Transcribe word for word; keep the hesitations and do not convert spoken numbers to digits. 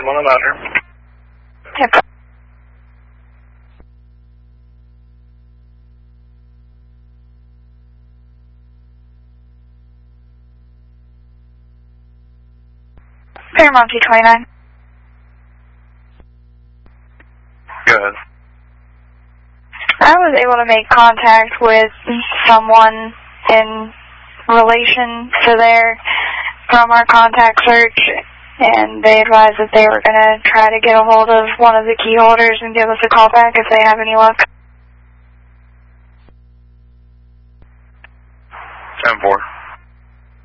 I'm on the monitor. Yep. Paramount T twenty-nine. Go ahead. I was able to make contact with someone in relation to there from our contact search, and they advised that they were going to try to get a hold of one of the key holders and give us a call back if they have any luck. ten four.